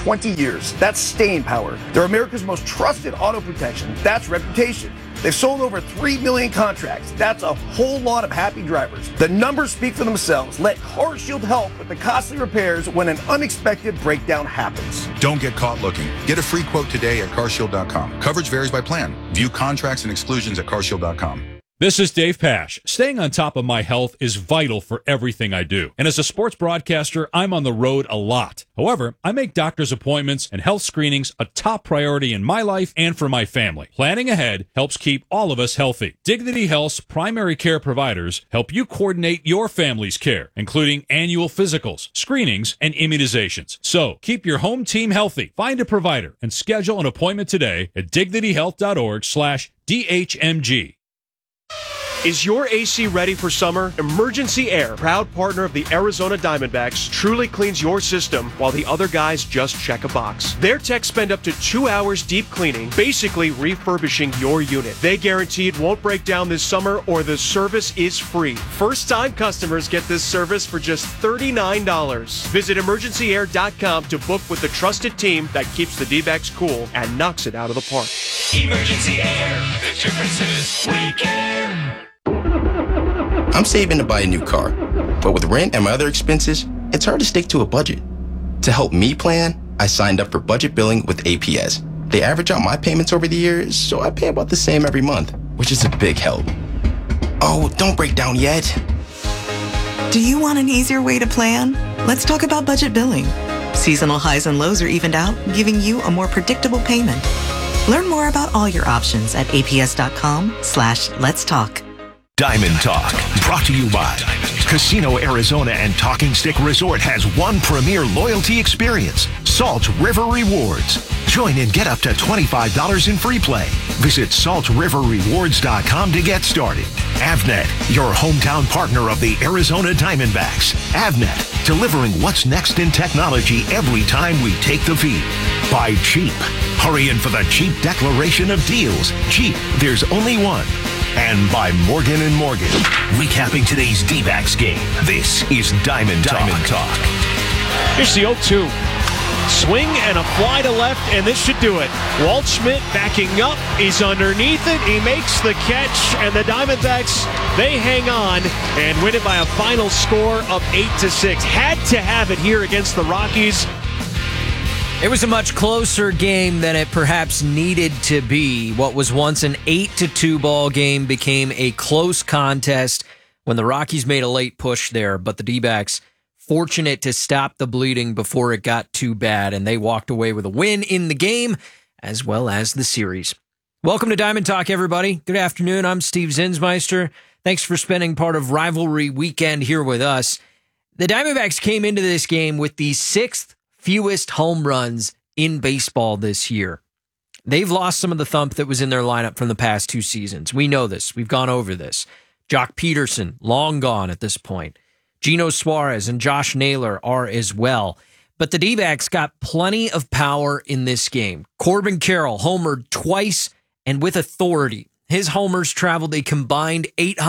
20 years. That's staying power. They're America's most trusted auto protection. That's reputation. They've sold over 3 million contracts. That's a whole lot of happy drivers. The numbers speak for themselves. Let CarShield help with the costly repairs when an unexpected breakdown happens. Don't get caught looking. Get a free quote today at carshield.com. Coverage varies by plan. View contracts and exclusions at carshield.com. This is Dave Pash. Staying on top of my health is vital for everything I do. And as a sports broadcaster, I'm on the road a lot. However, I make doctor's appointments and health screenings a top priority in my life and for my family. Planning ahead helps keep all of us healthy. Dignity Health's primary care providers help you coordinate your family's care, including annual physicals, screenings, and immunizations. So, keep your home team healthy. Find a provider and schedule an appointment today at dignityhealth.org/DHMG. Is your AC ready for summer? Emergency Air, proud partner of the Arizona Diamondbacks, truly cleans your system while the other guys just check a box. Their techs spend up to 2 hours deep cleaning, basically refurbishing your unit. They guarantee it won't break down this summer or the service is free. First-time customers get this service for just $39. Visit emergencyair.com to book with the trusted team that keeps the D-backs cool and knocks it out of the park. Emergency Air, the difference is we care. I'm saving to buy a new car, but with rent and my other expenses, it's hard to stick to a budget. To help me plan, I signed up for budget billing with APS. They average out my payments over the years, so I pay about the same every month, which is a big help. Oh, don't break down yet. Do you want an easier way to plan? Let's talk about budget billing. Seasonal highs and lows are evened out, giving you a more predictable payment. Learn more about all your options at aps.com/let's talk. Diamond Talk, brought to you by Casino Arizona and Talking Stick Resort has one premier loyalty experience, Salt River Rewards. Join and get up to $25 in free play. Visit saltriverrewards.com to get started. Avnet, your hometown partner of the Arizona Diamondbacks. Avnet, delivering what's next in technology every time we take the feed. By Jeep, hurry in for the Jeep declaration of deals. Jeep, there's only one. And by Morgan & Morgan. Recapping today's D-backs game, this is Diamond Talk. Here's the 0-2. Swing and a fly to left, and this should do it. Walt Schmidt backing up. He's underneath it. He makes the catch, and the Diamondbacks, they hang on and win it by a final score of 8-6. Had to have it here against the Rockies. It was a much closer game than it perhaps needed to be. What was once an 8-2 ball game became a close contest when the Rockies made a late push there, but the D-backs fortunate to stop the bleeding before it got too bad, and they walked away with a win in the game as well as the series. Welcome to Diamond Talk, everybody. Good afternoon. I'm Steve Zinsmeister. Thanks for spending part of Rivalry Weekend here with us. The Diamondbacks came into this game with the 6th fewest home runs in baseball this year. They've lost some of the thump that was in their lineup from the past 2 seasons. We know this. We've gone over this. Jock Peterson, long gone at this point. Gino Suarez and Josh Naylor are as well. But the D-backs got plenty of power in this game. Corbin Carroll homered twice and with authority. His homers traveled a combined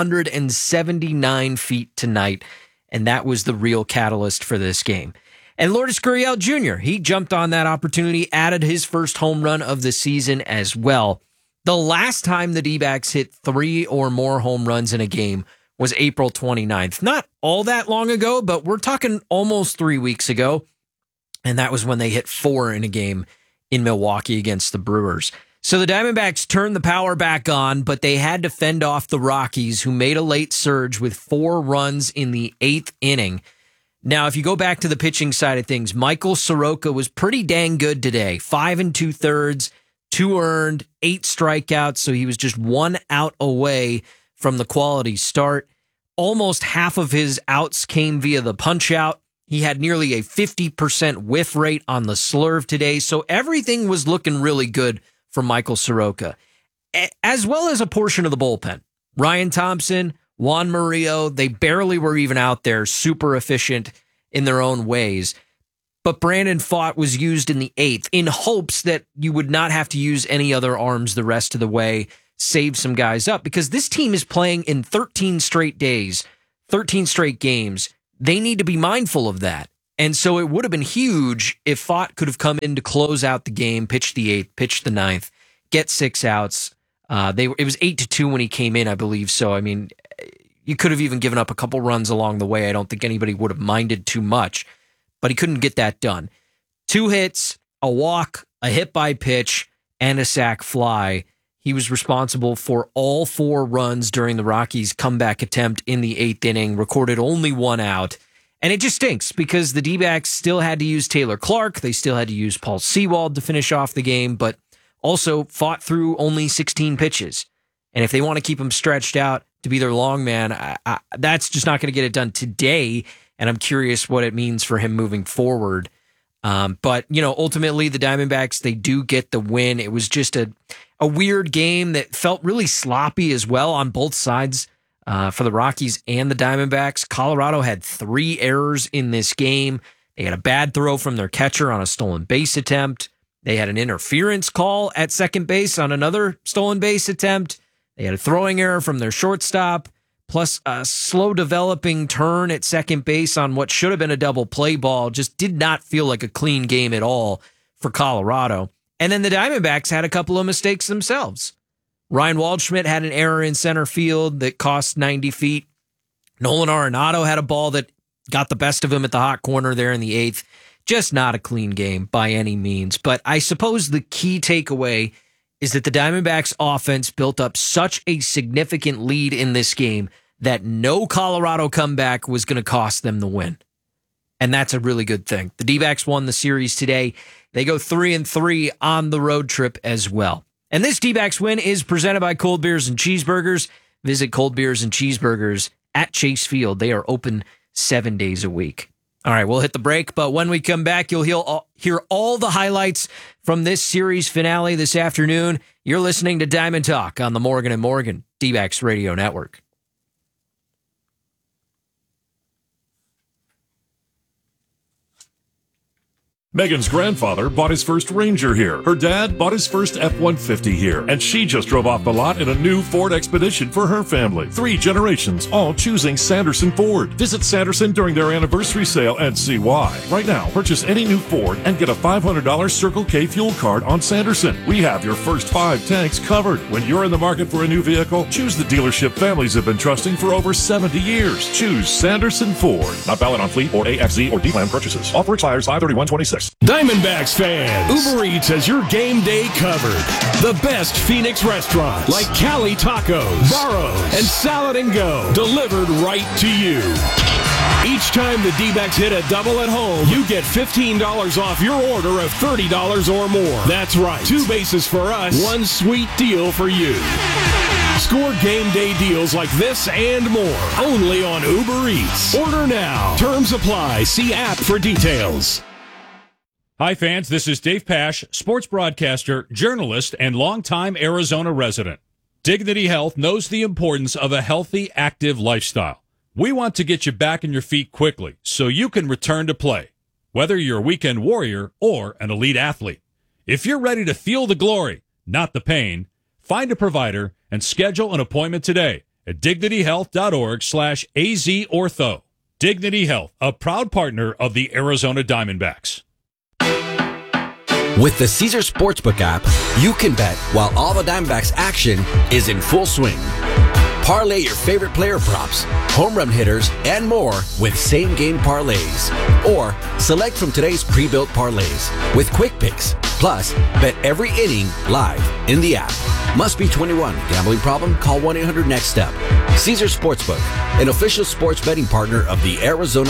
879 feet tonight, and that was the real catalyst for this game. And Lourdes Gurriel Jr., he jumped on that opportunity, added his first home run of the season as well. The last time the D-backs hit 3 or more home runs in a game was April 29th. Not all that long ago, but we're talking almost 3 weeks ago. And that was when they hit 4 in a game in Milwaukee against the Brewers. So the Diamondbacks turned the power back on, but they had to fend off the Rockies, who made a late surge with 4 runs in the 8th inning. Now, if you go back to the pitching side of things, Michael Soroka was pretty dang good today. 5 2/3, 2 earned, 8 strikeouts, so he was just 1 out away from the quality start. Almost half of his outs came via the punch-out. He had nearly a 50% whiff rate on the slurve today, so everything was looking really good for Michael Soroka, as well as a portion of the bullpen. Ryan Thompson, Juan Murillo, they barely were even out there, super efficient in their own ways. But Brandon Pfaadt was used in the 8th in hopes that you would not have to use any other arms the rest of the way, save some guys up, because this team is playing in 13 straight days, 13 straight games. They need to be mindful of that. And so it would have been huge if Pfaadt could have come in to close out the game, pitch the 8th, pitch the 9th, get 6 outs. It was 8-2 when he came in, I believe. So, I mean, you could have even given up a couple runs along the way. I don't think anybody would have minded too much, but he couldn't get that done. 2 hits, a walk, a hit by pitch, and a sac fly. He was responsible for all 4 runs during the Rockies' comeback attempt in the 8th inning, recorded only 1 out. And it just stinks because the D-backs still had to use Taylor Clark. They still had to use Paul Sewald to finish off the game, but also fought through only 16 pitches. And if they want to keep him stretched out to be their long man, that's just not going to get it done today. And I'm curious what it means for him moving forward. But, ultimately the Diamondbacks, they do get the win. It was just a weird game that felt really sloppy as well on both sides for the Rockies and the Diamondbacks. Colorado had 3 errors in this game. They had a bad throw from their catcher on a stolen base attempt. They had an interference call at second base on another stolen base attempt. They had a throwing error from their shortstop, plus a slow developing turn at second base on what should have been a double play ball. Just did not feel like a clean game at all for Colorado. And then the Diamondbacks had a couple of mistakes themselves. Ryan Waldschmidt had an error in center field that cost 90 feet. Nolan Arenado had a ball that got the best of him at the hot corner there in the 8th. Just not a clean game by any means. But I suppose the key takeaway is that the Diamondbacks offense built up such a significant lead in this game that no Colorado comeback was going to cost them the win. And that's a really good thing. The D-backs won the series today. They go 3-3 on the road trip as well. And this D-backs win is presented by Cold Beers and Cheeseburgers. Visit Cold Beers and Cheeseburgers at Chase Field. They are open 7 days a week. All right, we'll hit the break, but when we come back, you'll hear all the highlights from this series finale this afternoon. You're listening to Diamond Talk on the Morgan & Morgan D-backs Radio Network. Megan's grandfather bought his first Ranger here. Her dad bought his first F-150 here. And she just drove off the lot in a new Ford Expedition for her family. 3 generations, all choosing Sanderson Ford. Visit Sanderson during their anniversary sale and see why. Right now, purchase any new Ford and get a $500 Circle K fuel card on Sanderson. We have your first 5 tanks covered. When you're in the market for a new vehicle, choose the dealership families have been trusting for over 70 years. Choose Sanderson Ford. Not valid on fleet or AFZ or D-Plan purchases. Offer expires 5/31/26. Diamondbacks fans, Uber Eats has your game day covered. The best Phoenix restaurants like Cali Tacos, Barro's, and Salad and Go delivered right to you. Each time the D-backs hit a double at home, you get $15 off your order of $30 or more. That's right. 2 bases for us, 1 sweet deal for you. Score game day deals like this and more only on Uber Eats. Order now. Terms apply. See app for details. Hi, fans. This is Dave Pasch, sports broadcaster, journalist, and longtime Arizona resident. Dignity Health knows the importance of a healthy, active lifestyle. We want to get you back on your feet quickly so you can return to play, whether you're a weekend warrior or an elite athlete. If you're ready to feel the glory, not the pain, find a provider and schedule an appointment today at dignityhealth.org/AZortho. Dignity Health, a proud partner of the Arizona Diamondbacks. With the Caesars Sportsbook app, you can bet while all the Diamondbacks action is in full swing. Parlay your favorite player props, home run hitters, and more with same-game parlays. Or select from today's pre-built parlays with quick picks. Plus, bet every inning live in the app. Must be 21. Gambling problem? Call 1-800-NEXT-STEP. Caesars Sportsbook, an official sports betting partner of the Arizona